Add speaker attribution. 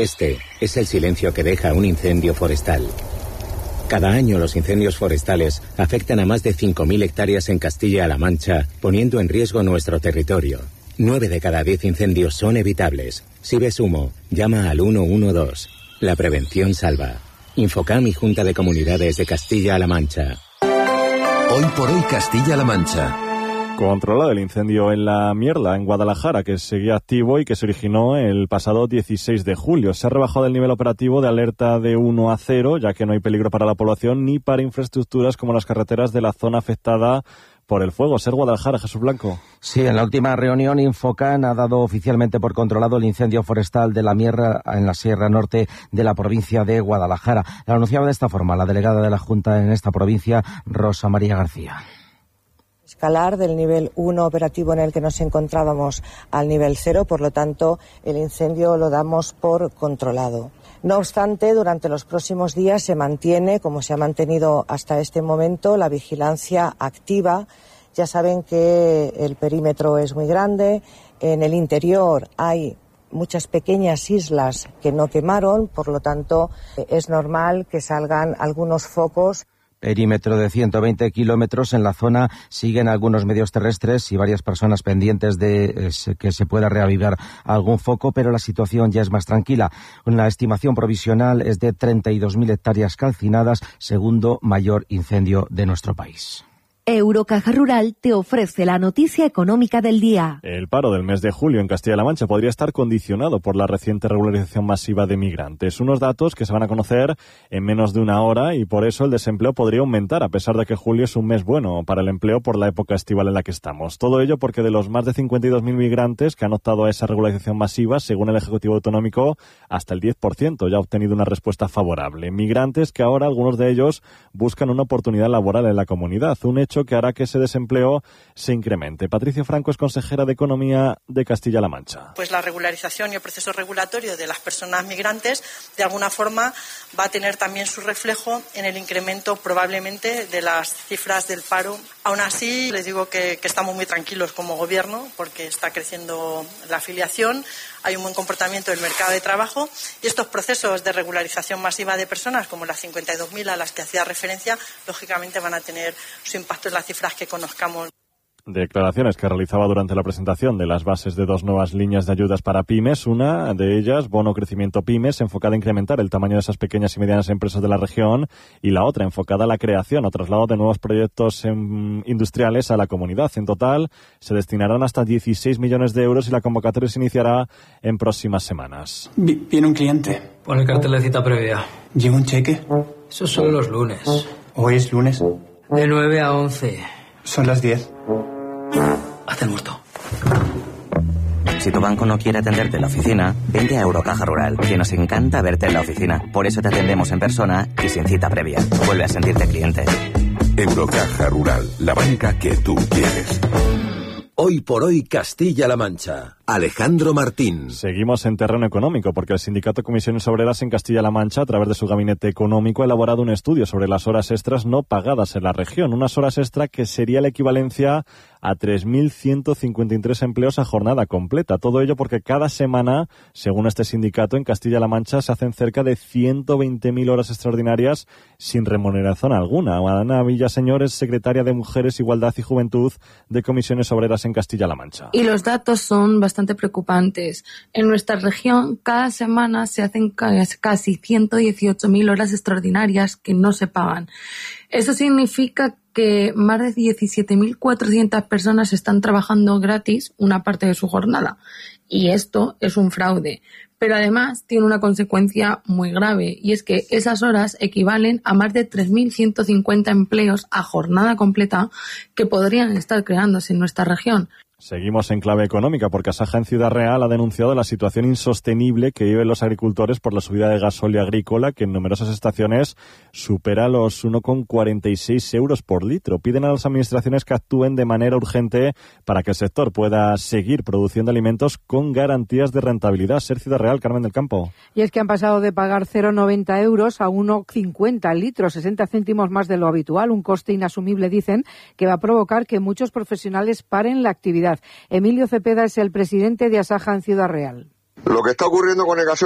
Speaker 1: Este es el silencio que deja un incendio forestal. Cada año los incendios forestales afectan a más de 5.000 hectáreas en Castilla-La Mancha, poniendo en riesgo nuestro territorio. 9 de cada 10 incendios son evitables. Si ves humo, llama al 112. La prevención salva. Infocam y Junta de Comunidades de Castilla-La Mancha.
Speaker 2: Hoy por hoy Castilla-La Mancha.
Speaker 3: Controlado el incendio en La Mierla, en Guadalajara, que seguía activo y que se originó el pasado 16 de julio. Se ha rebajado el nivel operativo de alerta de 1 a 0, ya que no hay peligro para la población ni para infraestructuras como las carreteras de la zona afectada por el fuego. Ser Guadalajara, Jesús Blanco.
Speaker 4: Sí, en la última reunión Infocam ha dado oficialmente por controlado el incendio forestal de La Mierla en la Sierra Norte de la provincia de Guadalajara. Lo anunciaba de esta forma la delegada de la Junta en esta provincia, Rosa María García.
Speaker 5: Escalar del nivel 1 operativo en el que nos encontrábamos al nivel 0, por lo tanto el incendio lo damos por controlado. No obstante, durante los próximos días se mantiene, como se ha mantenido hasta este momento, la vigilancia activa. Ya saben que el perímetro es muy grande, en el interior hay muchas pequeñas islas que no quemaron, por lo tanto es normal que salgan algunos focos.
Speaker 4: Perímetro de 120 kilómetros. En la zona siguen algunos medios terrestres y varias personas pendientes de que se pueda reavivar algún foco, pero la situación ya es más tranquila. Una estimación provisional es de 32.000 hectáreas calcinadas, segundo mayor incendio de nuestro país.
Speaker 6: Eurocaja Rural te ofrece la noticia económica del día.
Speaker 3: El paro del mes de julio en Castilla-La Mancha podría estar condicionado por la reciente regularización masiva de migrantes. Unos datos que se van a conocer en menos de una hora y por eso el desempleo podría aumentar, a pesar de que julio es un mes bueno para el empleo por la época estival en la que estamos. Todo ello porque de los más de 52.000 migrantes que han optado a esa regularización masiva, según el Ejecutivo Autonómico, hasta el 10% ya ha obtenido una respuesta favorable. Migrantes que ahora algunos de ellos buscan una oportunidad laboral en la comunidad, un hecho que hará que ese desempleo se incremente. Patricia Franco es consejera de Economía de Castilla-La Mancha.
Speaker 7: Pues la regularización y el proceso regulatorio de las personas migrantes de alguna forma va a tener también su reflejo en el incremento probablemente de las cifras del paro. Aún así, les digo que estamos muy tranquilos como gobierno porque está creciendo la afiliación, hay un buen comportamiento del mercado de trabajo y estos procesos de regularización masiva de personas, como las 52.000 a las que hacía referencia, lógicamente van a tener su impacto en las cifras que conozcamos.
Speaker 3: Declaraciones que realizaba durante la presentación de las bases de 2 nuevas líneas de ayudas para pymes. Una de ellas, Bono Crecimiento Pymes, enfocada a incrementar el tamaño de esas pequeñas y medianas empresas de la región, y la otra enfocada a la creación o traslado de nuevos proyectos industriales a la comunidad. En total, se destinarán hasta 16 millones de euros y la convocatoria se iniciará en próximas semanas.
Speaker 8: Viene un cliente.
Speaker 9: Pon el cartel de cita previa.
Speaker 8: ¿Lleva un cheque?
Speaker 9: Eso son los lunes.
Speaker 8: ¿Hoy es lunes?
Speaker 9: De 9 a 11.
Speaker 8: Son las 10.
Speaker 9: Haz el muerto.
Speaker 10: Si tu banco no quiere atenderte en la oficina, vente a Eurocaja Rural, que nos encanta verte en la oficina. Por eso te atendemos en persona y sin cita previa. Vuelve a sentirte cliente.
Speaker 2: Eurocaja Rural, la banca que tú quieres. Hoy por hoy Castilla-La Mancha. Alejandro Martín.
Speaker 3: Seguimos en terreno económico porque el Sindicato de Comisiones Obreras en Castilla-La Mancha, a través de su gabinete económico, ha elaborado un estudio sobre las horas extras no pagadas en la región. Unas horas extra que sería la equivalencia a 3.153 empleos a jornada completa. Todo ello porque cada semana, según este sindicato, en Castilla-La Mancha se hacen cerca de 120.000 horas extraordinarias sin remuneración alguna. Ana Villaseñor es secretaria de Mujeres, Igualdad y Juventud de Comisiones Obreras en Castilla-La Mancha.
Speaker 11: Y los datos son bastante preocupantes. En nuestra región, cada semana se hacen casi 118.000 horas extraordinarias que no se pagan. Eso significa que más de 17.400 personas están trabajando gratis una parte de su jornada. Y esto es un fraude. Pero además tiene una consecuencia muy grave, y es que esas horas equivalen a más de 3.150 empleos a jornada completa que podrían estar creándose en nuestra región.
Speaker 3: Seguimos en clave económica porque Asaja en Ciudad Real ha denunciado la situación insostenible que viven los agricultores por la subida de gasóleo agrícola, que en numerosas estaciones supera los 1,46 euros por litro. Piden a las administraciones que actúen de manera urgente para que el sector pueda seguir produciendo alimentos con garantías de rentabilidad. Ser Ciudad Real, Carmen del Campo.
Speaker 12: Y es que han pasado de pagar 0,90 euros a 1,50 el litro, 60 céntimos más de lo habitual, un coste inasumible, dicen, que va a provocar que muchos profesionales paren la actividad. Emilio Cepeda es el presidente de Asaja en Ciudad Real.
Speaker 13: Lo que está ocurriendo con el gasóleo